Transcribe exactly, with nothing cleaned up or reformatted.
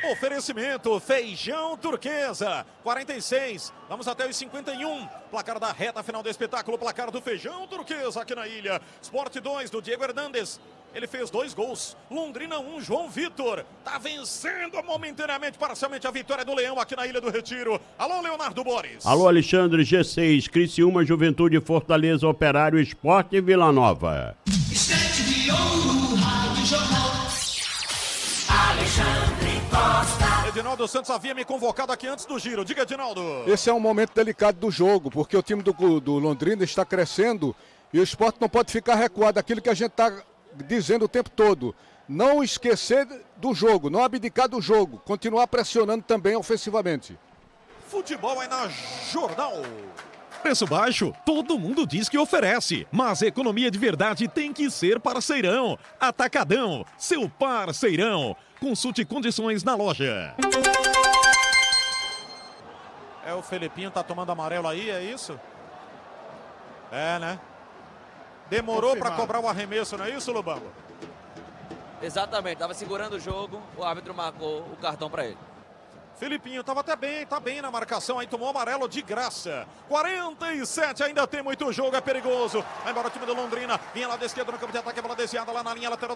Oferecimento, feijão turquesa, quarenta e seis, vamos até os cinquenta e um, placar da reta final do espetáculo, placar do feijão turquesa aqui na ilha. Sport dois do Diego Hernandes, ele fez dois gols, Londrina um, João Vitor, tá vencendo momentaneamente, parcialmente a vitória do Leão aqui na Ilha do Retiro. Alô, Leonardo Boris. Alô, Alexandre, G seis, Criciúma, Juventude, Fortaleza, Operário, Sport e Vila Nova. Estante de ouro, Rádio Jornal. Alexandre Costa. Edinaldo Santos havia me convocado aqui antes do giro. Diga, Edinaldo. Esse é um momento delicado do jogo, porque o time do, do Londrina está crescendo e o Sport não pode ficar recuado. Aquilo que a gente está dizendo o tempo todo. Não esquecer do jogo, não abdicar do jogo. Continuar pressionando também ofensivamente. Futebol é na Jornal. Preço baixo, todo mundo diz que oferece, mas economia de verdade tem que ser parceirão. Atacadão, seu parceirão. Consulte condições na loja. É, o Felipinho tá tomando amarelo aí, é isso? É, né? Demorou para cobrar o arremesso, não é isso, Lubango? Exatamente, tava segurando o jogo, o árbitro marcou o cartão para ele. Felipinho tava até bem, tá bem na marcação, aí tomou amarelo de graça. quarenta e sete, ainda tem muito jogo, é perigoso. Vai embora o time do Londrina, vinha lá da esquerda no campo de ataque, a bola desviada lá na linha lateral